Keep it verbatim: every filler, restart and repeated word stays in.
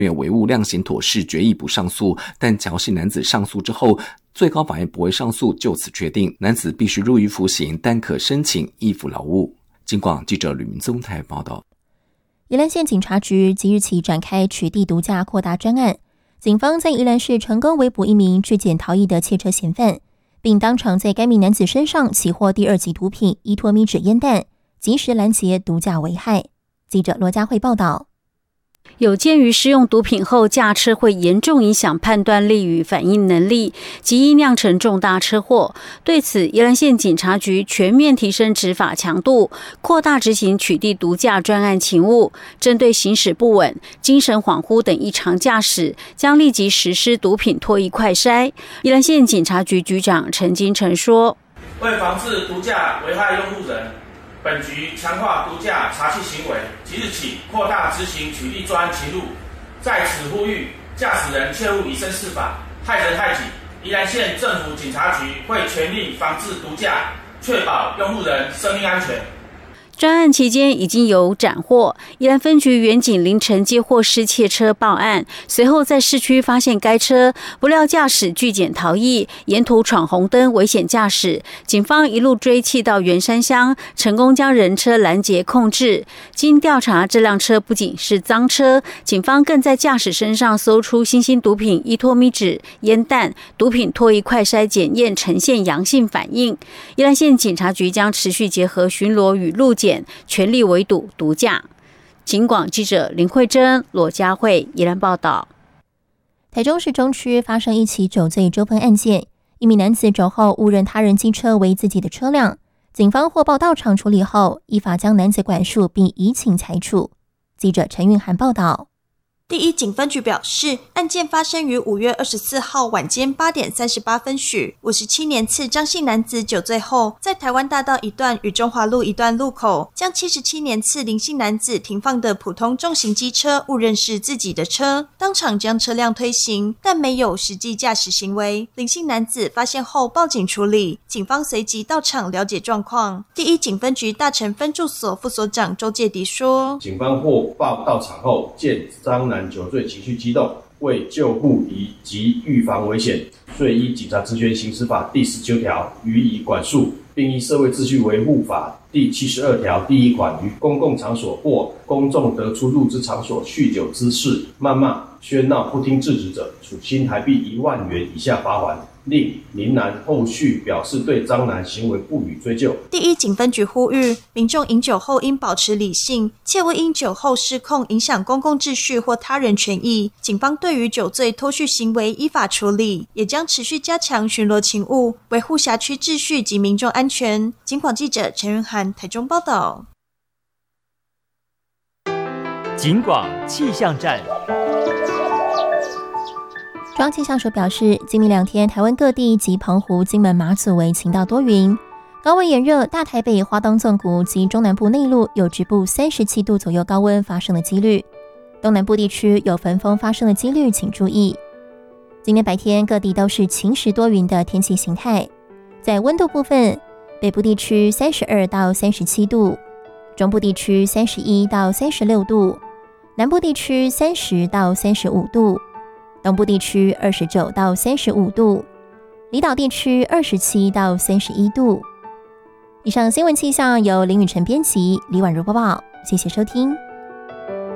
唯物量刑妥适决议不上诉，但侥幸男子上诉之后，最高法院不会上诉，就此确定男子必须入狱服刑，但可申请易服劳务。警广记者吕明宗台报道。 宜兰县警察局即日起展开取缔毒驾扩大专案，警方在宜兰市成功围捕一名质检逃逸的窃车嫌犯，并当场在该名男子身上起获第二级毒品依托咪酯烟弹，及时拦截毒驾危害。记者罗佳慧报道。 有鉴于施用毒品后驾车会严重影响判断力与反应能力，极易酿成重大车祸。对此，宜兰县警察局全面提升执法强度，扩大执行取缔毒驾专案勤务，针对行驶不稳、精神恍惚等异常驾驶，将立即实施毒品唾液快筛。宜兰县警察局局长陈金城说：“ 为防治毒驾危害用路人，本局强化毒驾查缉行为，即日起扩大执行取缔专案勤务，在此呼吁驾驶人切勿以身试法，害人害己。宜兰县政府警察局会全力防治毒驾，确保用路人生命安全。” 专案期间已经有斩获，宜兰分局员警凌晨接获失窃车报案，随后在市区发现该车，不料驾驶拒检逃逸，沿途闯红灯危险驾驶，警方一路追缉到员山乡，成功将人车拦截控制。经调查，这辆车不仅是赃车，警方更在驾驶身上搜出新兴毒品依托咪酯烟弹，毒品唾液快筛检验呈现阳性反应。宜兰县警察局将持续结合巡逻与路检，全力围堵毒驾。警广记者林慧珍、罗佳慧宜兰报道。 台中市中区发生一起酒醉纠纷案件，一名男子酒后误认他人机车为自己的车辆，警方获报到场处理后，依法将男子管束并移请裁处。记者陈韵涵报道。 第一警分局表示，案件发生于五月二十四号晚间八点三十八分许，五十七年次张姓男子酒醉后，在台湾大道一段与中华路一段路口，将七十七年次林姓男子停放的普通重型机车误认是自己的车，当场将车辆推行，但没有实际驾驶行为。林姓男子发现后报警处理，警方随即到场了解状况。第一警分局大城分驻所副所长周介迪说：“ 警方获报到场后，见张男酒醉情绪激动，为救护以及预防危险，遂依警察职权行使法第十九条予以管束，并依社会秩序维护法第七十二条第一款于公共场所或公众得出入之场所酗酒滋事、谩骂、喧闹不听制止者，处新台币一万元以下罚锾。另林男后续表示对张男行为不予追究。” 第一警分局呼吁民众饮酒后应保持理性，切勿因酒后失控影响公共秩序或他人权益。警方对于酒醉脱序行为依法处理，也将持续加强巡逻勤务，维护辖区秩序及民众安全。警广记者陈云涵台中报道。 警广气象站。 中央气象署表示，今明两天台湾各地及澎湖、金门、马祖为晴到多云，高温炎热，大台北、花东纵谷及中南部内陆有局部三十七度左右高温发生的几率，东南部地区有焚风发生的几率，请注意。今天白天各地都是晴时多云的天气形态，在温度部分，北部地区三十二到三十七度，中部地区三十一到三十六度，南部地区三十到三十五度，东部地区二十九到三十五度，离岛地区二十七到三十一度。以上新闻气象由林雨晨编辑，李婉如播报，谢谢收听。